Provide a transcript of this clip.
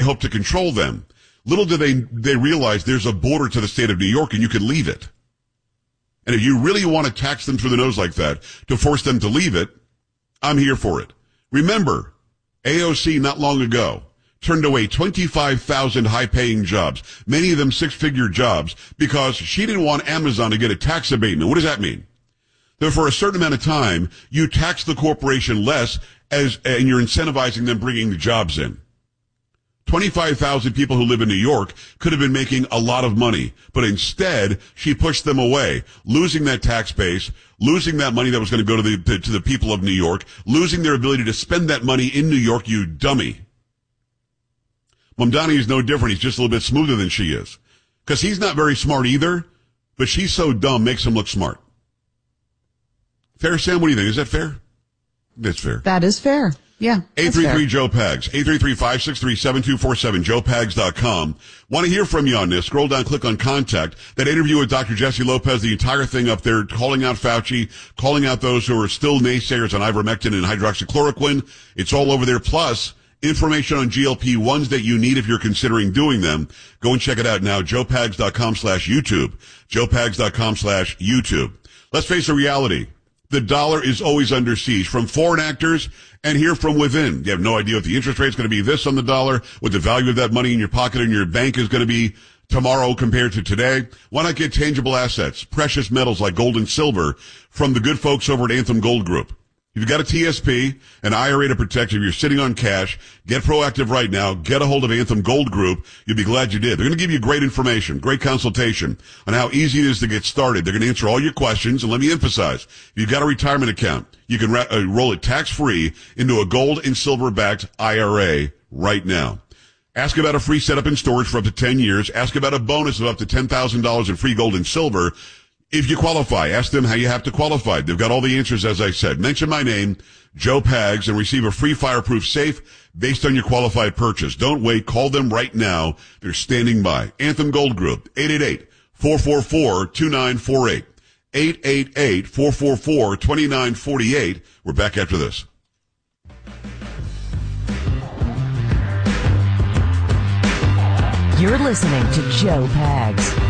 hope to control them. Little do they realize there's a border to the state of New York and you can leave it. And if you really want to tax them through the nose like that to force them to leave it, I'm here for it. Remember, AOC not long ago turned away 25,000 high-paying jobs, many of them six-figure jobs, because she didn't want Amazon to get a tax abatement. What does that mean? That for a certain amount of time, you tax the corporation less and you're incentivizing them bringing the jobs in. 25,000 people who live in New York could have been making a lot of money, but instead she pushed them away, losing that tax base, losing that money that was going to go to the people of New York, losing their ability to spend that money in New York, you dummy. Mamdani is no different. He's just a little bit smoother than she is. Because he's not very smart either, but she's so dumb makes him look smart. Fair, Sam? What do you think? Is that fair? That's fair. That is fair. Yeah. 833-JOE-PAGS, 833-563-7247, joepags.com. Want to hear from you on this? Scroll down, click on contact. That interview with Dr. Jesse Lopez, the entire thing up there, calling out Fauci, calling out those who are still naysayers on ivermectin and hydroxychloroquine. It's all over there. Plus, information on GLP-1s that you need if you're considering doing them. Go and check it out now, joepags.com/YouTube, joepags.com/YouTube. Let's face the reality. The dollar is always under siege from foreign actors and here from within. You have no idea what the interest rate is going to be this on the dollar, what the value of that money in your pocket and your bank is going to be tomorrow compared to today. Why not get tangible assets, precious metals like gold and silver from the good folks over at Anthem Gold Group? If you've got a TSP, an IRA to protect you, if you're sitting on cash, get proactive right now. Get a hold of Anthem Gold Group. You'll be glad you did. They're going to give you great information, great consultation on how easy it is to get started. They're going to answer all your questions. And let me emphasize, if you've got a retirement account, you can roll it tax-free into a gold and silver-backed IRA right now. Ask about a free setup and storage for up to 10 years. Ask about a bonus of up to $10,000 in free gold and silver. If you qualify, ask them how you have to qualify. They've got all the answers, as I said. Mention my name, Joe Pags, and receive a free fireproof safe based on your qualified purchase. Don't wait. Call them right now. They're standing by. Anthem Gold Group, 888-444-2948. 888-444-2948. We're back after this. You're listening to Joe Pags.